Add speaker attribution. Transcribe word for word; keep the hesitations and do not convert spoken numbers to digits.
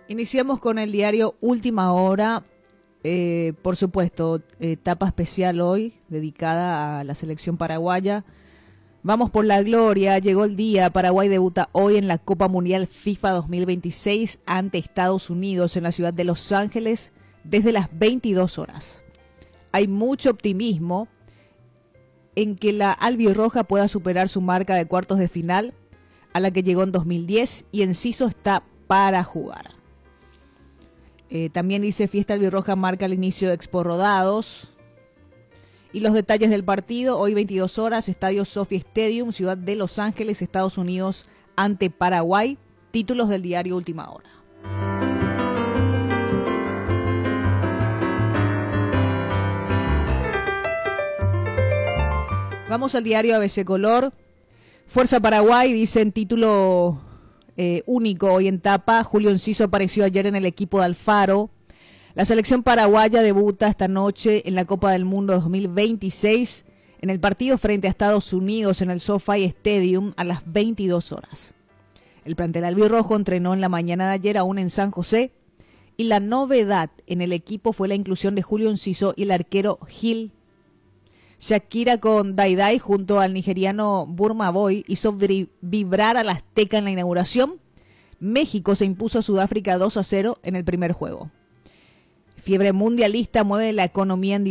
Speaker 1: Iniciamos con el diario Última Hora. Eh, por supuesto, etapa especial hoy dedicada a la selección paraguaya. Vamos por la gloria, llegó el día. Paraguay debuta hoy en la Copa Mundial FIFA dos mil veintiséis ante Estados Unidos en la ciudad de Los Ángeles desde las veintidós horas. Hay mucho optimismo en que la albirroja pueda superar su marca de cuartos de final a la que llegó en dos mil diez y Enciso está para jugar. Eh, también dice Fiesta Albirroja marca el inicio de Expo Rodados. Y los detalles del partido, hoy veintidós horas, Estadio Sophie Stadium, ciudad de Los Ángeles, Estados Unidos, ante Paraguay. Títulos del diario Última Hora. Vamos al diario A B C Color. Fuerza Paraguay, dice en título eh, único hoy en tapa. Julio Enciso apareció ayer en el equipo de Alfaro. La selección paraguaya debuta esta noche en la Copa del Mundo dos mil veintiséis en el partido frente a Estados Unidos en el SoFi Stadium a las veintidós horas. El plantel albirrojo entrenó en la mañana de ayer aún en San José y la novedad en el equipo fue la inclusión de Julio Enciso y el arquero Gil. Shakira con Daidai junto al nigeriano Burma Boy hizo vibrar al Azteca en la inauguración. México se impuso a Sudáfrica dos a cero en el primer juego. Fiebre mundialista mueve la economía en